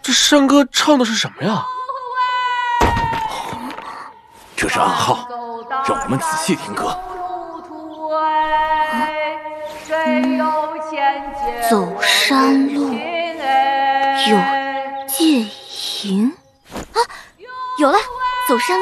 这山歌唱的是什么呀？ 这是暗号，让我们仔细听歌。 走山路有借银啊，有了，走山。